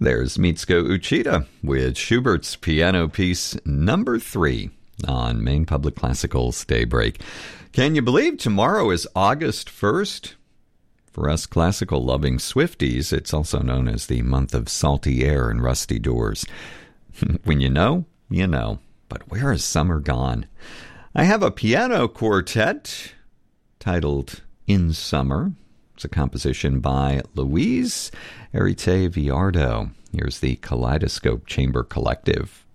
There's Mitsuko Uchida with Schubert's Piano Piece Number 3 on Maine Public Classical's Daybreak. Can you believe tomorrow is August 1st? For us classical-loving Swifties, it's also known as the month of salty air and rusty doors. When you know, you know. But where has summer gone? I have a piano quartet titled In Summer. It's a composition by Luis Arite Villardo. Here's the Kaleidoscope Chamber Collective.